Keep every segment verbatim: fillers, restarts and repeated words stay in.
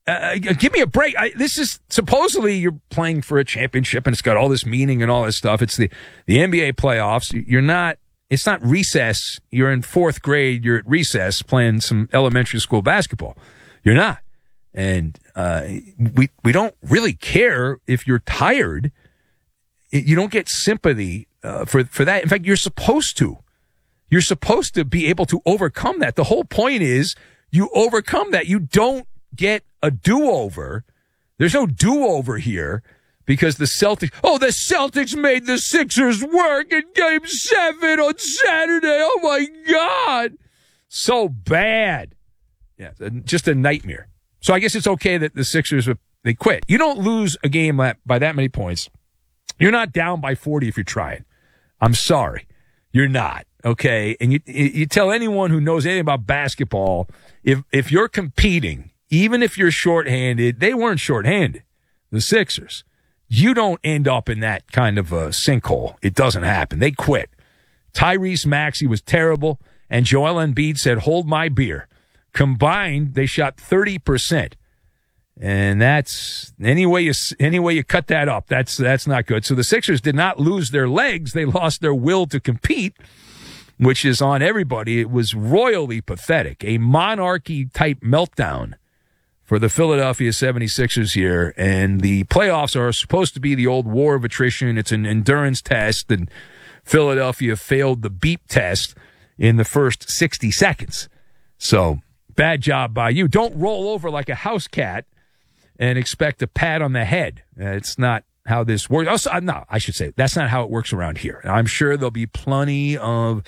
Uh, give me a break. I, this is supposedly you're playing for a championship and it's got all this meaning and all this stuff. It's the, the N B A playoffs. You're not, it's not recess. You're in fourth grade. You're at recess playing some elementary school basketball. You're not. And, uh, we, we don't really care if you're tired. You don't get sympathy, uh, for, for that. In fact, you're supposed to. You're supposed to be able to overcome that. The whole point is you overcome that. You don't get a do-over. There's no do-over here because the Celtics, oh, the Celtics made the Sixers work in game seven on Saturday. Oh, my God. So bad. Yeah, just a nightmare. So I guess it's okay that the Sixers, they quit. You don't lose a game by that many points. You're not down by forty if you're trying. I'm sorry. You're not. Okay. And you, you tell anyone who knows anything about basketball, if, if you're competing, even if you're shorthanded, they weren't shorthanded, the Sixers. You don't end up in that kind of a sinkhole. It doesn't happen. They quit. Tyrese Maxey was terrible, and Joel Embiid said, hold my beer. Combined, they shot thirty percent. And that's, any way you, any way you cut that up, that's, that's not good. So the Sixers did not lose their legs. They lost their will to compete, which is on everybody. It was royally pathetic. A monarchy-type meltdown for the Philadelphia seventy-sixers here. And the playoffs are supposed to be the old war of attrition. It's an endurance test, and Philadelphia failed the beep test in the first sixty seconds. So, bad job by you. Don't roll over like a house cat and expect a pat on the head. It's not how this works. Also, no, I should say, that's not how it works around here. I'm sure there'll be plenty of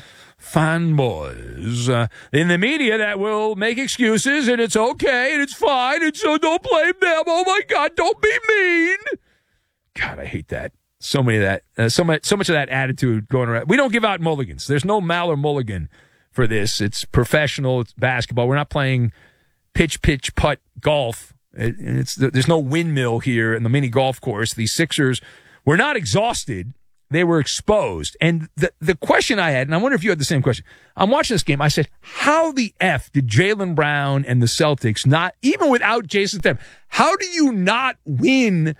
fanboys uh, in the media that will make excuses, and it's okay, and it's fine, and so don't blame them. Oh, my God, don't be mean. God, I hate that. So many of that, uh, so much, so much of that attitude going around. We don't give out mulligans. There's no Mal or mulligan for this. It's professional. It's basketball. We're not playing pitch, pitch, putt golf. It, it's there's no windmill here in the mini golf course. The Sixers were not exhausted. They were exposed. And the, the question I had, and I wonder if you had the same question. I'm watching this game. I said, how the F did Jaylen Brown and the Celtics not, even without Jason Tatum, how do you not win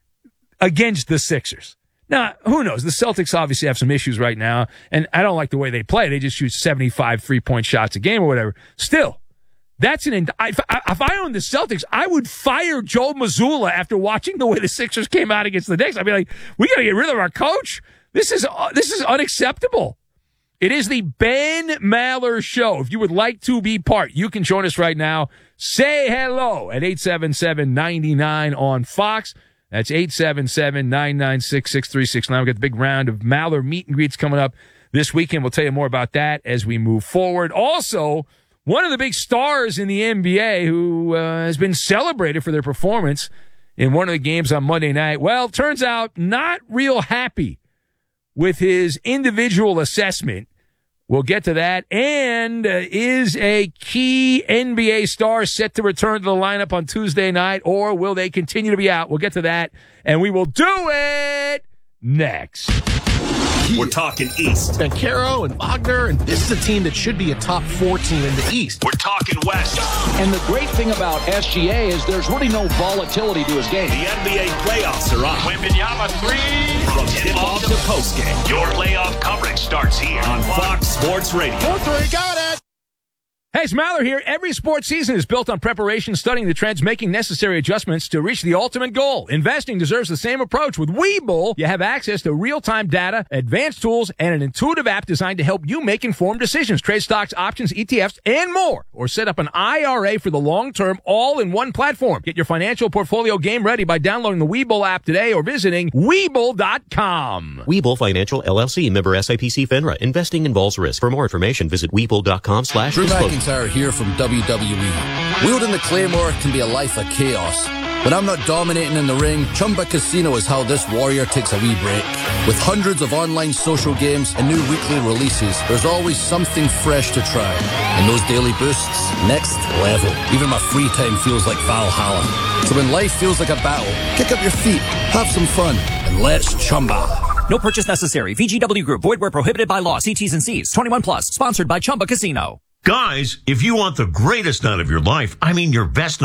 against the Sixers? Now, who knows? The Celtics obviously have some issues right now, and I don't like the way they play. They just shoot seventy-five three-point shots a game or whatever. Still, that's an ind- if, if I owned the Celtics, I would fire Joe Mazzulla after watching the way the Sixers came out against the Knicks. I'd be like, we got to get rid of our coach. This is uh, this is unacceptable. It is the Ben Maller Show. If you would like to be part, you can join us right now. Say hello at eight seven seven, nine nine on Fox. That's eight seven seven, nine nine six, six three six nine. We've got the big round of Maller meet and greets coming up this weekend. We'll tell you more about that as we move forward. Also, one of the big stars in the N B A who uh, has been celebrated for their performance in one of the games on Monday night, well, turns out not real happy with his individual assessment. We'll get to that. And uh, is a key N B A star set to return to the lineup on Tuesday night, or will they continue to be out? We'll get to that, and we will do it next. We're talking East. Bancaro and Wagner, and this is a team that should be a top four team in the East. We're talking West. And the great thing about S G A is there's really no volatility to his game. The N B A playoffs are on. Wembanyama three. From tip-off to postgame, your playoff coverage starts here on Fox Sports Radio. Four three, got it. Hey, it's Maller here. Every sports season is built on preparation, studying the trends, making necessary adjustments to reach the ultimate goal. Investing deserves the same approach. With Webull, you have access to real-time data, advanced tools, and an intuitive app designed to help you make informed decisions. Trade stocks, options, E T Fs, and more. Or set up an I R A for the long term, all in one platform. Get your financial portfolio game ready by downloading the Webull app today or visiting Webull dot com. Webull Financial, L L C, member S I P C FINRA. Investing involves risk. For more information, visit Webull dot com slash disclosure. McIntyre here from W W E. Wielding the Claymore can be a life of chaos. When I'm not dominating in the ring, Chumba Casino is how this warrior takes a wee break. With hundreds of online social games and new weekly releases, there's always something fresh to try. And those daily boosts, next level. Even my free time feels like Valhalla. So when life feels like a battle, kick up your feet, have some fun, and let's Chumba. No purchase necessary. V G W Group. Void where prohibited by law. See T's and C's. twenty-one plus. Sponsored by Chumba Casino. Guys, if you want the greatest night of your life, I mean your best night